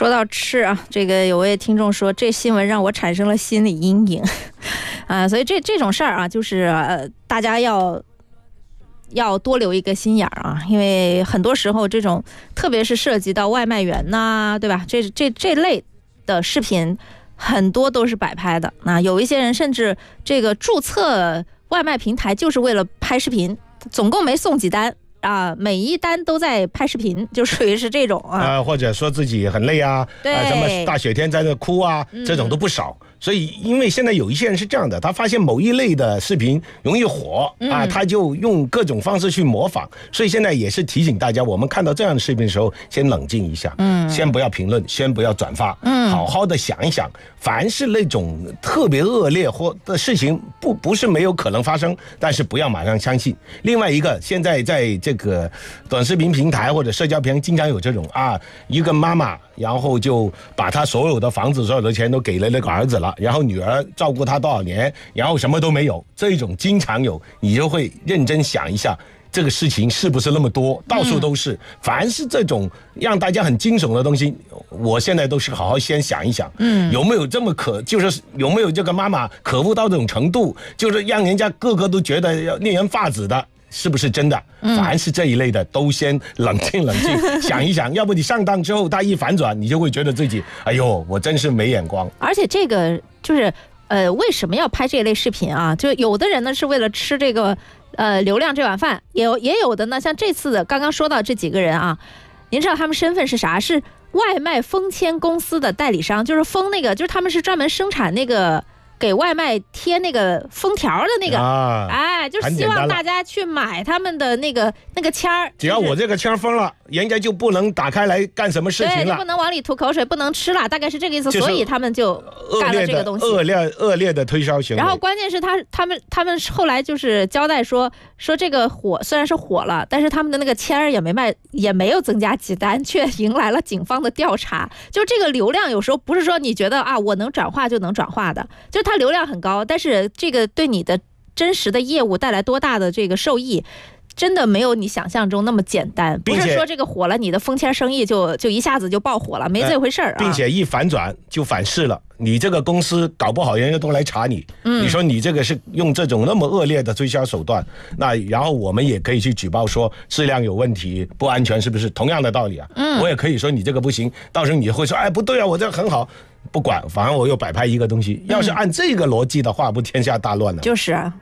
说到吃啊，这个有位听众说，这新闻让我产生了心理阴影啊，所以这种事儿啊，就是大家要多留一个心眼儿啊，因为很多时候这种，特别是涉及到外卖员呐，对吧？这类的视频很多都是摆拍的。那有一些人甚至这个注册外卖平台就是为了拍视频，总共没送几单。每一单都在拍视频，就属于是这种或者说自己很累啊，什么大雪天在那哭啊，这种都不少。所以因为现在有一些人是这样的，他发现某一类的视频容易火他就用各种方式去模仿。所以现在也是提醒大家，我们看到这样的视频的时候先冷静一下，先不要评论，先不要转发，好好的想一想，凡是那种特别恶劣或的事情不是没有可能发生，但是不要马上相信。另外一个，现在在这个短视频平台或者社交平台经常有这种一个妈妈然后就把她所有的房子所有的钱都给了那个儿子了，然后女儿照顾他多少年，然后什么都没有，这种经常有，你就会认真想一下，这个事情是不是那么多，到处都是。凡是这种让大家很惊悚的东西，我现在都是好好先想一想，有没有这么就是有没有这个妈妈可恶到这种程度，就是让人家个个都觉得要令人发指的，是不是真的？凡是这一类的都先冷静想一想，要不你上当之后他一反转，你就会觉得自己哎呦我真是没眼光。 而且这个就是为什么要拍这类视频啊？就有的人呢是为了吃这个流量这碗饭，也有的呢像这次的刚刚说到这几个人啊，您知道他们身份是啥？是外卖封签公司的代理商，就是封那个，就是他们是专门生产那个给外卖贴那个封条的那个，就是希望大家去买他们的那个签儿。 只要我这个签封了，人家就不能打开来干什么事情了， 对，不能往里吐口水，不能吃了，大概是这个意思。所以他们就干了这个东西， 恶劣的推销行为。 然后关键是他们后来就是交代说这个火虽然是火了，但是他们的那个签儿也没卖，也没有增加几单，却迎来了警方的调查。就这个流量有时候不是说你觉得我能转化就能转化的，就它流量很高，但是这个对你的真实的业务带来多大的这个受益，真的没有你想象中那么简单。不是说这个火了，你的封签生意就一下子就爆火了，没这回事并且一反转就反噬了，你这个公司搞不好人家都来查你，你说你这个是用这种那么恶劣的推销手段，那然后我们也可以去举报说质量有问题不安全，是不是同样的道理啊？我也可以说你这个不行，到时候你会说不对啊，我这个很好，不管，反正我又摆拍一个东西。要是按这个逻辑的话，不天下大乱了。 就是啊。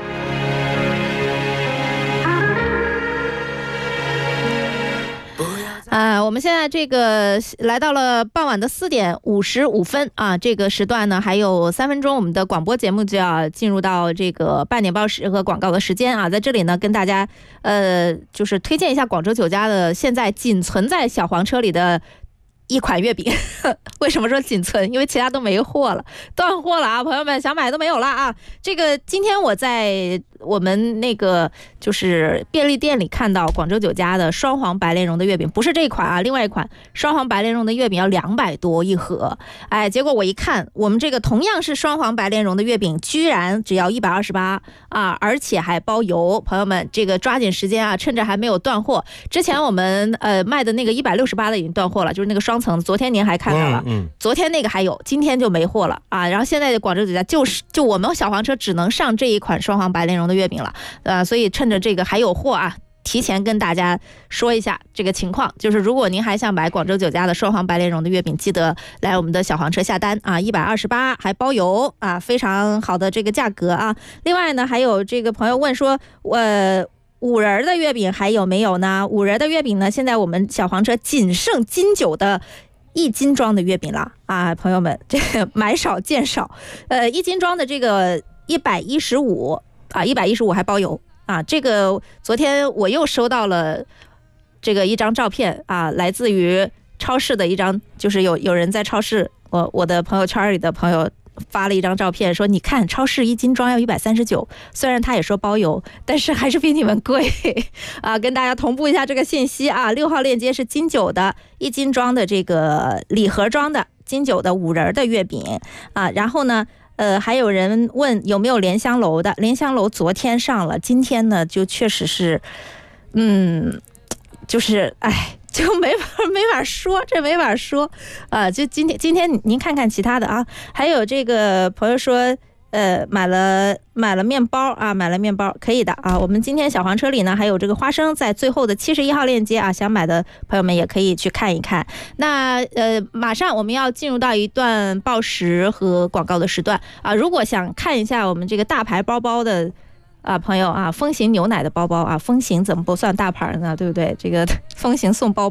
我们现在这个来到了傍晚的4点55分啊，这个时段呢还有3分钟，我们的广播节目就要进入到这个半点报时和广告的时间啊。在这里呢，跟大家就是推荐一下广州酒家的现在仅存在小黄车里的一款月饼。为什么说仅存？因为其他都没货了，断货了啊，朋友们想买都没有了啊。这个今天我在我们那个就是便利店里看到广州酒家的双黄白莲蓉的月饼，不是这一款啊，另外一款双黄白莲蓉的月饼要200多一盒。结果我一看，我们这个同样是双黄白莲蓉的月饼，居然只要128啊，而且还包邮。朋友们，这个抓紧时间啊，趁着还没有断货。之前我们卖的那个168的已经断货了，就是那个双层，昨天您还看到了，昨天那个还有，今天就没货了啊。然后现在的广州酒家就我们小黄车只能上这一款双黄白莲蓉的月饼了，所以趁着这个还有货啊，提前跟大家说一下这个情况，就是如果您还想买广州酒家的双黄白莲蓉的月饼，记得来我们的小黄车下单啊，128还包邮啊，非常好的这个价格啊。另外呢，还有这个朋友问说五仁的月饼还有没有呢？五仁的月饼呢，现在我们小黄车仅剩金九的1斤装的月饼了啊，朋友们，这个买少见少，1斤装的这个115啊，115还包邮啊。这个昨天我又收到了这个一张照片啊，来自于超市的一张，就是有人在超市，我的朋友圈里的朋友发了一张照片，说你看超市1斤装要139，虽然他也说包邮，但是还是比你们贵啊。跟大家同步一下这个信息啊，6号链接是金九的1斤装的这个礼盒装的金九的5仁的月饼啊。然后呢还有人问有没有莲香楼的，莲香楼昨天上了，今天呢就确实是就是就没法说，这没法说啊！就今天您看看其他的啊，还有这个朋友说，买了面包啊，买了面包可以的啊。我们今天小黄车里呢还有这个花生，在最后的71号链接啊，想买的朋友们也可以去看一看。那马上我们要进入到一段报时和广告的时段啊，如果想看一下我们这个大牌包包的。朋友啊，风行牛奶的包包啊，风行怎么不算大牌呢？对不对？这个风行送包。